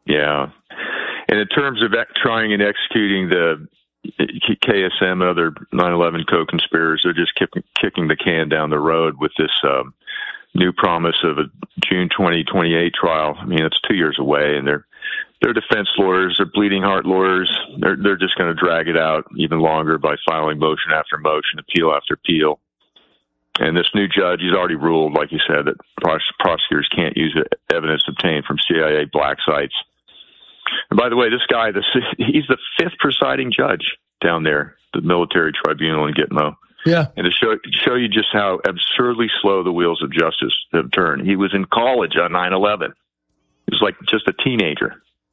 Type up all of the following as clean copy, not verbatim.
Yeah. And in terms of trying and executing the KSM and other 9/11 co-conspirators, they're just kicking the can down the road with this new promise of a June 2028 trial. I mean, it's 2 years away, and they're defense lawyers, they're bleeding heart lawyers. They're just going to drag it out even longer by filing motion after motion, appeal after appeal. And this new judge, he's already ruled, like you said, that prosecutors can't use evidence obtained from CIA black sites. And by the way, this guy, he's the fifth presiding judge down there, the military tribunal in Gitmo. Yeah. And to show you just how absurdly slow the wheels of justice have turned. He was in college on 9/11. He was like just a teenager.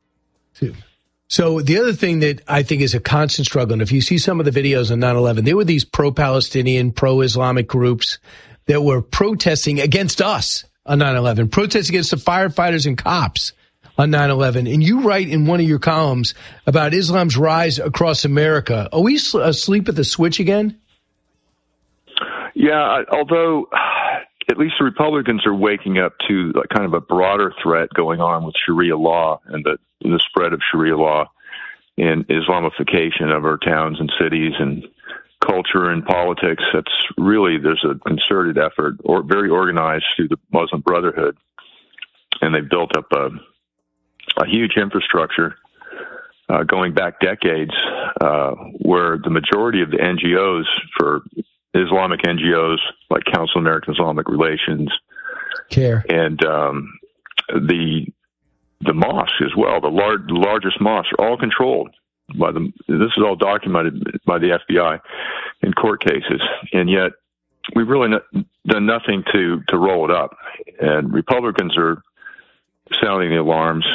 So the other thing that I think is a constant struggle, and if you see some of the videos on 9/11, there were these pro-Palestinian, pro-Islamic groups that were protesting against us on 9/11, protesting against the firefighters and cops on 9/11. And you write in one of your columns about Islam's rise across America. Are we asleep at the switch again? Yeah, although at least the Republicans are waking up to kind of a broader threat going on with Sharia law and the spread of Sharia law and Islamification of our towns and cities and culture and politics. That's really, there's a concerted effort, or very organized through the Muslim Brotherhood, and they've built up a huge infrastructure going back decades, where the majority of the NGOs, for Islamic NGOs like Council of American Islamic Relations, CARE, and the mosques as well, the largest mosques, are all controlled by this is all documented by the FBI in court cases, and yet we've really done nothing to roll it up. And Republicans are sounding the alarms,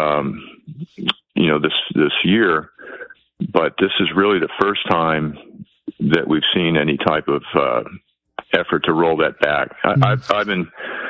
this year, but this is really the first time that we've seen any type of effort to roll that back. I've been,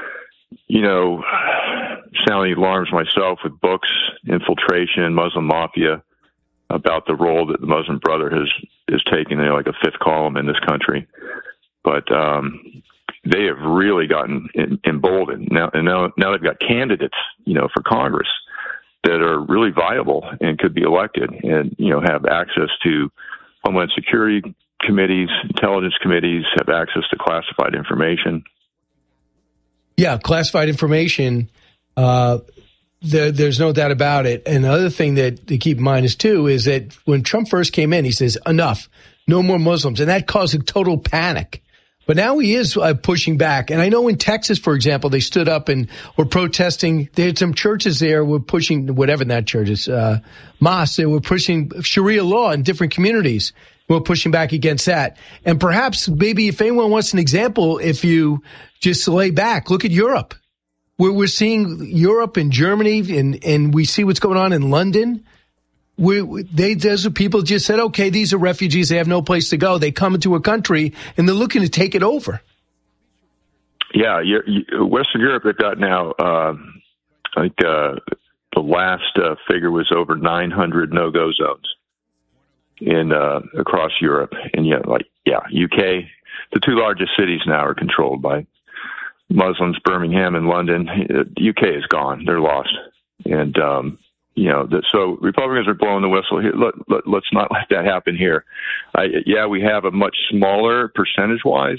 sounding alarms myself with books, Infiltration, Muslim Mafia, about the role that the Muslim Brotherhood is taking, like a fifth column in this country. But they have really gotten emboldened. Now they've got candidates, for Congress that are really viable and could be elected and, have access to Homeland Security committees, intelligence committees, have access to classified information. Yeah, classified information. There's no doubt about it. And the other thing that to keep in mind is that when Trump first came in, he says, enough, no more Muslims. And that caused a total panic. But now he is pushing back. And I know in Texas, for example, they stood up and were protesting. They had some churches there were pushing, whatever that church is, mosques. They were pushing Sharia law in different communities. We're pushing back against that. And perhaps maybe if anyone wants an example, if you just lay back, look at Europe. We're seeing Europe and Germany, and we see what's going on in London. Those people just said, okay, these are refugees. They have no place to go. They come into a country, and they're looking to take it over. Yeah, Western Europe, they've got now, I think the last figure was over 900 no-go zones in across Europe. And UK, the two largest cities now are controlled by Muslims, Birmingham and London. The UK is gone. They're lost. And, so Republicans are blowing the whistle here. Let's not let that happen here. We have a much smaller percentage-wise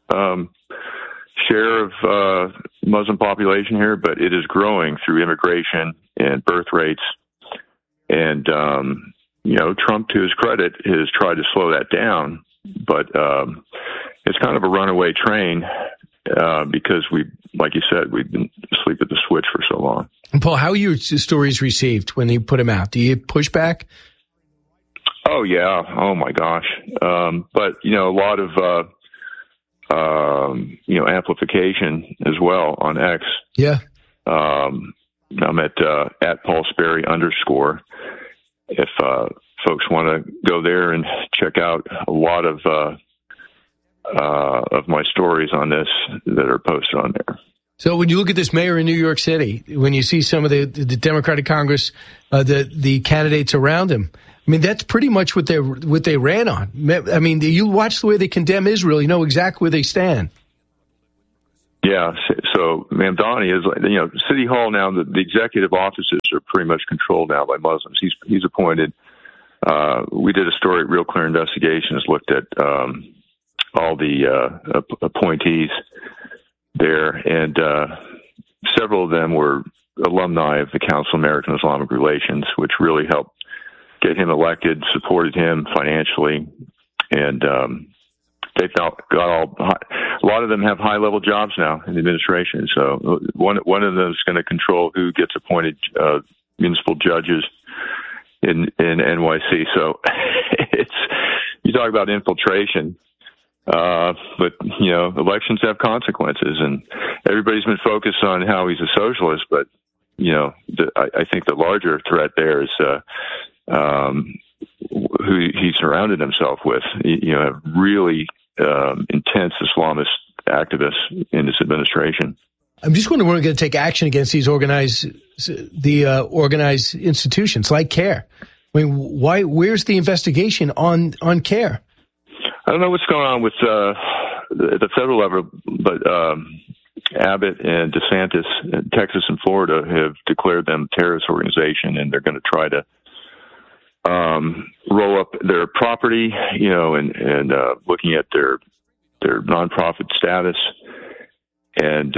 share of Muslim population here, but it is growing through immigration and birth rates. And, Trump, to his credit, has tried to slow that down, but it's kind of a runaway train because like you said, we've been asleep at the switch for so long. And Paul, how are your stories received when you put them out? Do you push back? Oh, yeah. Oh, my gosh. But, a lot of, amplification as well on X. Yeah. I'm at Paul Sperry _ if folks want to go there and check out a lot of my stories on this that are posted on there. So when you look at this mayor in New York City, when you see some of the Democratic Congress, the candidates around him, I mean, that's pretty much what they ran on. I mean, you watch the way they condemn Israel, you know exactly where they stand. Yeah, so Mamdani is, City Hall now, the executive offices are pretty much controlled now by Muslims. He's appointed. We did a story at Real Clear Investigations, looked at all the appointees there, and several of them were alumni of the Council of American Islamic Relations, which really helped get him elected, supported him financially, and they've got a lot of them have high-level jobs now in the administration. So one of them is going to control who gets appointed municipal judges in NYC. So you talk about infiltration, but elections have consequences, and everybody's been focused on how he's a socialist. But I think the larger threat there is who he surrounded himself with. Really intense Islamist activists in this administration. I'm just wondering when we're going to take action against these organized institutions like CARE. I mean, where's the investigation on CARE? I don't know what's going on with the federal level, but Abbott and DeSantis, Texas and Florida, have declared them a terrorist organization, and they're going to try to roll up their property, and looking at their nonprofit status. And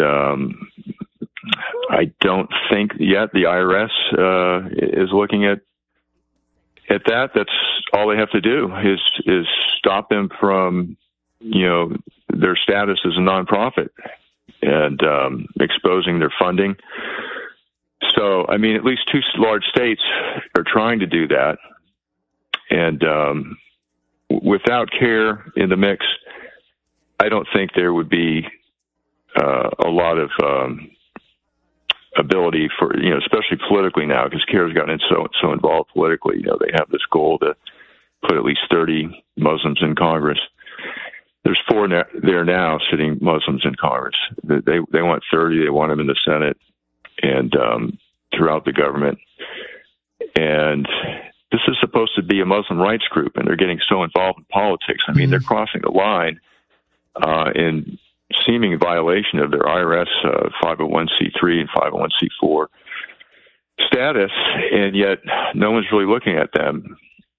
I don't think yet the IRS is looking at that. That's all they have to do is stop them from, their status as a nonprofit and exposing their funding. So, I mean, at least two large states are trying to do that. And without CARE in the mix, I don't think there would be a lot of ability for, especially politically now, because CARE's gotten so involved politically. They have this goal to put at least 30 Muslims in Congress. There's 4 there now sitting Muslims in Congress. They want 30. They want them in the Senate and throughout the government. And this is supposed to be a Muslim rights group, and they're getting so involved in politics. I mean, they're crossing the line in seeming violation of their IRS 501c3 and 501c4 status, and yet no one's really looking at them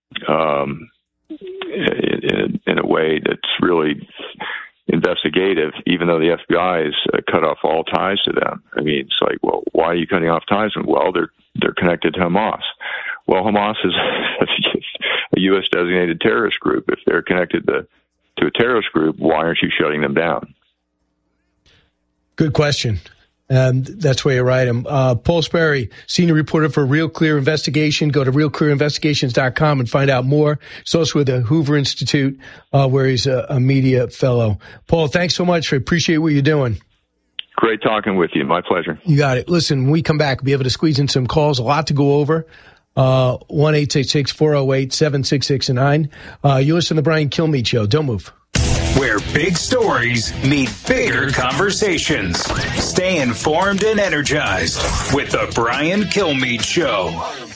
in a way that's really investigative, even though the FBI has cut off all ties to them. I mean, it's like, well, why are you cutting off ties? Well, they're connected to Hamas. Well, Hamas is a U.S. designated terrorist group. If they're connected to a terrorist group, why aren't you shutting them down? Good question. That's where you write him. Paul Sperry, senior reporter for Real Clear Investigation. Go to realclearinvestigations.com and find out more. He's also with the Hoover Institute, where he's a media fellow. Paul, thanks so much. I appreciate what you're doing. Great talking with you. My pleasure. You got it. Listen, when we come back, we'll be able to squeeze in some calls. A lot to go over. 1-866-408-7669. You listen to the Brian Kilmeade Show. Don't move. Where big stories meet bigger conversations. Stay informed and energized with the Brian Kilmeade Show.